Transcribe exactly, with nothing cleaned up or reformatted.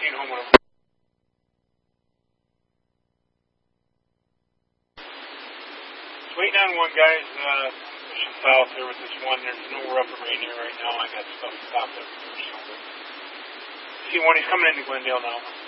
being home with him. Waiting on one, guys. Uh, pushing south there with this one. There's no rough rain here right now. I got stuff stopped up there. So. See one. He's coming into Glendale now.